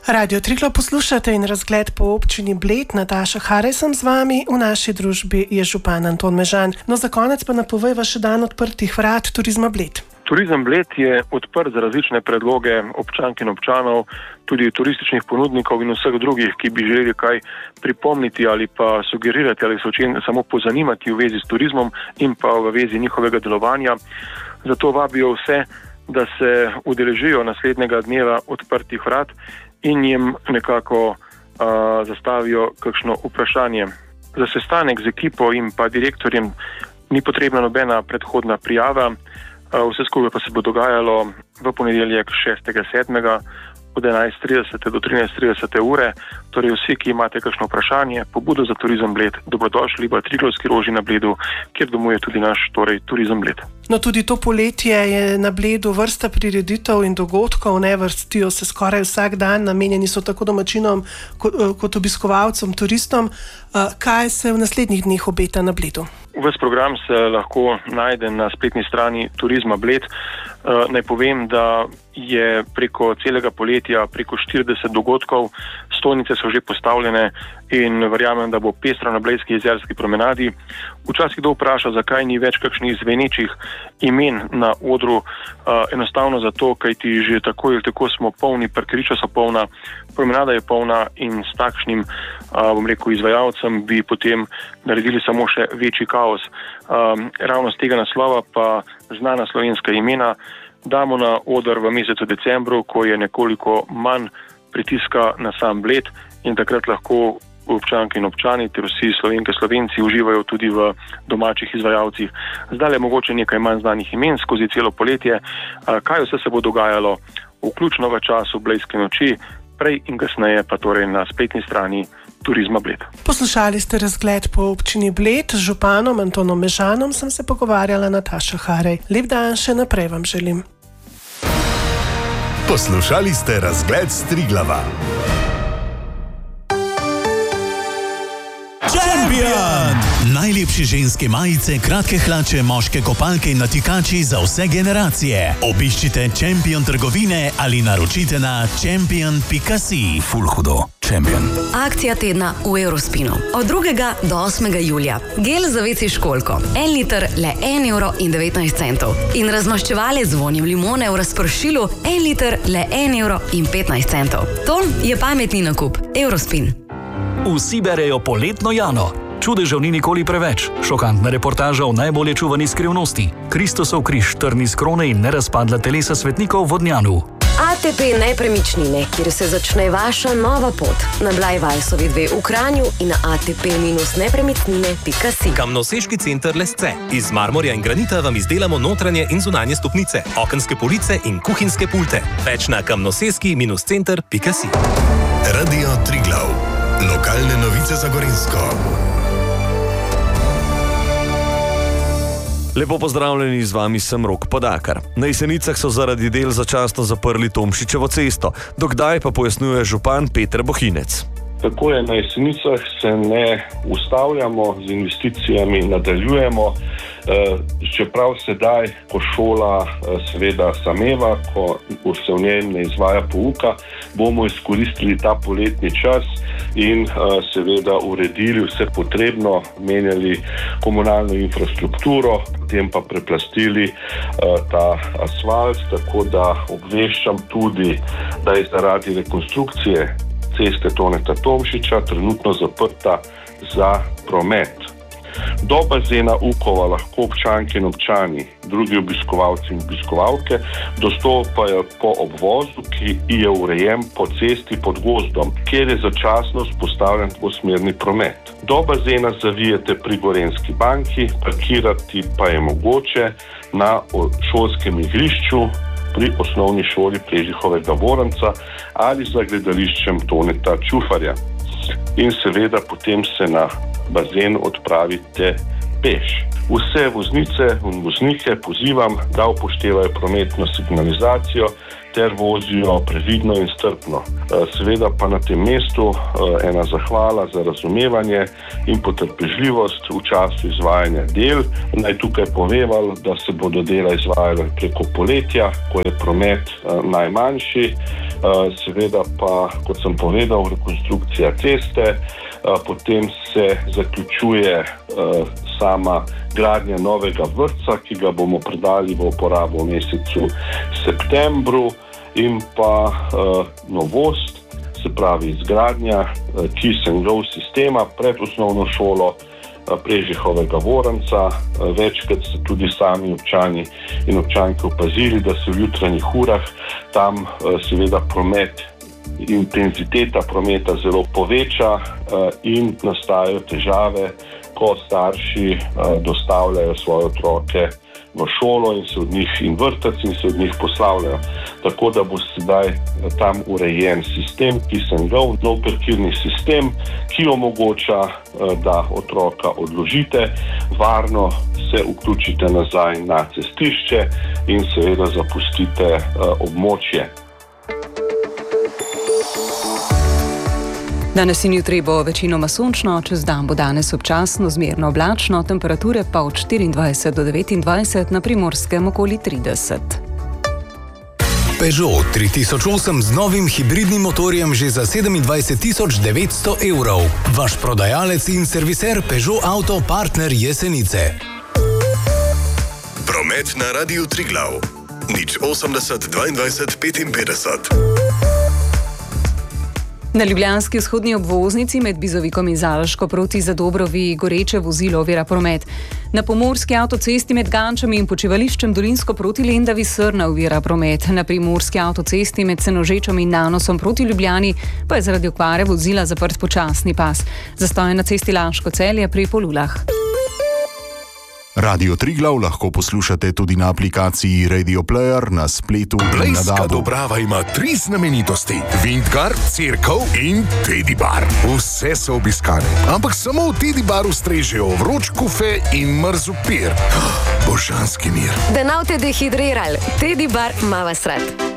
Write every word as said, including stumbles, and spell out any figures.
Radio Triglav poslušate in razgled po občini Bled. Nataša Harej sem z vami, v naši družbi je župan Anton Mežan. No, za konec pa napovejva še dan odprtih vrat Turizma Bled. Turizem Bled je odprt za različne predloge občank in občanov, tudi turističnih ponudnikov in vseh drugih, ki bi želeli kaj pripomniti ali pa sugerirati ali se učen, samo pozanimati v vezi s turizmom in pa v vezi njihovega delovanja. Zato vabijo vse, da se udeležijo naslednjega dneva odprtih vrat in jim nekako uh, zastavijo kakšno vprašanje. Za sestanek z ekipo in pa direktorjem ni potrebna nobena predhodna prijava, uh, vse skupaj pa se bo dogajalo v ponedeljek šestega sedmega od enajst trideset do trinajst trideset ure. Torej vsi, ki imate kakšno vprašanje, pobudo za Turizem Bled, dobrodošli v Triglavski roži na Bledu, kjer domuje tudi naš torej Turizem Bled. No, tudi to poletje je na Bledu vrsta prireditev in dogodkov, ne, vrstijo se skoraj vsak dan, namenjeni so tako domačinom kot, kot obiskovalcem, turistom. Kaj se v naslednjih dneh obeta na Bledu? Ves program se lahko najde na spletni strani Turizma Bled. Naj povem, da je preko celega poletja preko štirideset dogodkov, stojnice so že postavljene in verjamem, da bo pestro na Blejski jezerski promenadi. Včasih kdo vpraša, zakaj ni več kakšnih zvenečih imen na odru, enostavno zato, kajti že tako ali tako smo polni, parkirišča so polna, promenada je polna in s takšnim, bom rekel, izvajalcem bi potem naredili samo še večji kaos. Ravno z tega naslova pa znana slovenska imena damo na oder v mesecu decembru, ko je nekoliko manj pritiska na sam Bled in takrat lahko občanke in občani ter vsi Slovenke Slovenci uživajo tudi v domačih izvajalcih. Zdaj je mogoče nekaj manj znanih imen skozi celo poletje. Kaj vse se bo dogajalo vključno v času Blejske noči, prej in kasneje pa torej na spletni strani Turizma Bled. Poslušali ste razgled po občini Bled. Z županom Antonom Mežanom sem se pogovarjala, Nataša Harej. Lep dan še naprej vam želim. Poslušali ste razgled s Triglava. Champion! Najlepše ženske majice, kratke hlače, moške kopalke in natikači za vse generacije. Obiščite Champion trgovine ali naročite na champion pika si. Ful hudo. Champion. Akcija tedna v Eurospinu. Od drugega do osmega julija. Gel za veci školjko. En liter le en evro in devetnajst centov. In razmaščevalec z vonjem limone v razpršilu. En liter le en evro in petnajst centov. To je pametni nakup. Eurospin. Vsi berejo poletno Jano. Čudežev ni nikoli preveč. Šokantna reportaža o najbolje čuvani skrivnosti. Kristosov križ, trn iz krone in nerazpadla telesa svetnikov v Vodnjanu. A T P nepremičnine, kjer se začne vaša nova pot. Na Blajvajsovi dve v Kranju in na a t p nepremičnine pika si. Kamnoseški center Lesce. Iz marmorja in granita vam izdelamo notranje in zunanje stopnice, okenske police in kuhinjske pulte. Več na kamnoseski center pika si. Radio Triglav. Lokalne novice za Gorenjsko. Lepo pozdravljeni, z vami sem Rok Podakar. Na Jesenicah so zaradi del začasno zaprli Tomšičevo cesto. Dokdaj pa pojasnjuje župan Peter Bohinec. Tako je, na Jesenicah se ne ustavljamo, z investicijami nadaljujemo. Čeprav sedaj, ko šola seveda sameva, ko se v njej ne izvaja pouka, bomo izkoristili ta poletni čas in seveda uredili vse potrebno, menjali komunalno infrastrukturo, potem pa preplastili ta asfalt, tako da obveščam tudi, da je zaradi rekonstrukcije ceste Toneta Tomšiča trenutno zaprta za promet. Do bazena Ukova lahko občanke in občani, drugi obiskovalci in obiskovalke, dostopajo po obvozu, ki je urejen po cesti pod gozdom, kjer je začasno vzpostavljen dvosmerni promet. Do bazena zavijete pri Gorenjski banki, parkirati pa je mogoče na šolskem igrišču pri osnovni šoli Prežihovega Voranca ali za gledališčem Toneta Čufarja. In seveda potem se na bazen odpravite peš. Vse voznice in voznike pozivam, da upoštevajo prometno signalizacijo ter vozijo previdno in strpno. Seveda pa na tem mestu ena zahvala za razumevanje in potrpežljivost v času izvajanja del. Naj tukaj povedal, da se bodo dela izvajala preko poletja, ko je promet najmanjši. Seveda pa, kot sem povedal, rekonstrukcija ceste, potem se zaključuje sama gradnja novega vrtca, ki ga bomo predali v uporabo v mesecu septembru, in pa uh, novost, se pravi izgradnja uh, Kiss and Go sistema pred osnovno šolo uh, Prežihovega Voranca. Uh, večkrat ste tudi sami občani in občanke opazili, da se v jutranjih urah tam uh, seveda promet, intenziteta prometa zelo poveča uh, in nastajajo težave, ko starši uh, dostavljajo svoje otroke v šolo in se od njih in vrtec in se od njih poslavljajo. Tako da bo sedaj tam urejen sistem Kiss and Go, nov parkirni sistem, ki omogoča, da otroka odložite, varno se vključite nazaj na cestišče in seveda zapustite območje. Danes in jutri bo večinoma sončno, čez dan bo danes občasno zmerno oblačno, temperature pa od štiriindvajset do devetindvajset, na Primorskem okoli trideset. Peugeot tri tisoč osem z novim hibridnim motorjem že za sedemindvajset tisoč devetsto evrov. Vaš prodajalec in serviser Peugeot Auto Partner Jesenice. Promet na Radiu Triglav. nič osemdeset dvaindvajset petinpetdeset. Na ljubljanski vzhodni obvoznici med Bizovikom in Zaloško proti Zadobrovi goreče vozilo ovira promet. Na pomorski avtocesti med Gančami in počivališčem Dolinsko proti Lendavi Srna ovira promet. Na primorski avtocesti med Senožečom in Nanosom proti Ljubljani pa je zaradi okvare vozila zaprt počasni pas. Zastoj na cesti Laško-Celje pri Polulah. Radio Triglav lahko poslušate tudi na aplikaciji Radio Player, na spletu in na Blejska dabu. Dobrava ima tri znamenitosti. Vintgar, Cerkev in Teddy Bar. Vse so obiskane, ampak samo v Teddy Baru strežejo vroč kufe in mrzu pir. Božanski mir. Da nav te dehidriral, Teddy Bar ima vas rad.